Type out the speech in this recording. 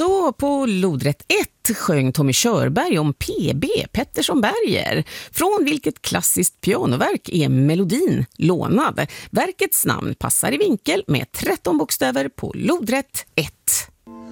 Så på lodrätt 1 sjöng Tommy Körberg om PB, Pettersson Berger. Från vilket klassiskt pianoverk är melodin lånad? Verkets namn passar i vinkel med 13 bokstäver på lodrätt 1.